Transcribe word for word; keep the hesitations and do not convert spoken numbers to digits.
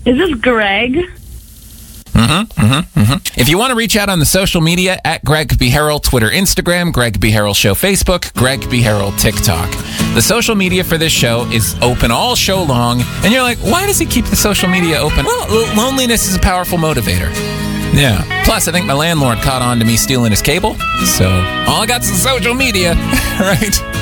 Is this Greg? Mm-hmm, mm-hmm, mm-hmm. If you want to reach out on the social media, at Greg B. Harrell, Twitter, Instagram, Greg B. Harrell Show, Facebook, Greg B. Harrell, TikTok. The social media for this show is open all show long, and you're like, why does he keep the social media open? Well, loneliness is a powerful motivator. Yeah. Plus, I think my landlord caught on to me stealing his cable, so all I got is the social media, right?